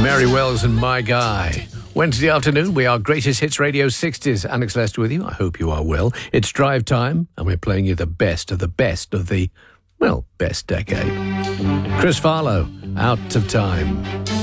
Mary Wells and My Guy. Wednesday afternoon, we are Greatest Hits Radio 60s. Alex Lester with you. I hope you are well. It's drive time, and we're playing you the best of the best of the, well, best decade. Chris Farlow, Out of Time.